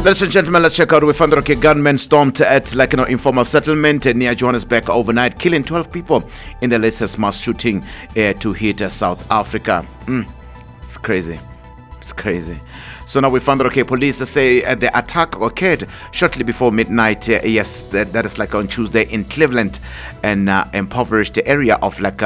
Ladies and gentlemen, let's check out Wifandoroke gunmen stormed at informal settlement near Johannesburg overnight, killing 12 people in the latest mass shooting to hit South Africa. It's crazy. It's crazy. So now Wifandoroke police say the attack occurred shortly before midnight. Yes, that is on Tuesday in Cleveland, an impoverished area of